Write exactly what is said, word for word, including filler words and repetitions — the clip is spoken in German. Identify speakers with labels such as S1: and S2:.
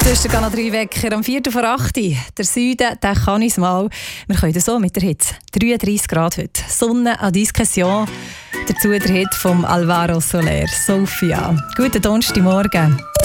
S1: Das ist der Kanal drei Wecker am viertel vor acht. Der Süden, der kann uns mal. Wir können das so mit der Hitze. dreiunddreissig Grad heute. Sonne à discrétion. Dazu der Hit vom Alvaro Soler. Sophia. Guten Donnerstagmorgen.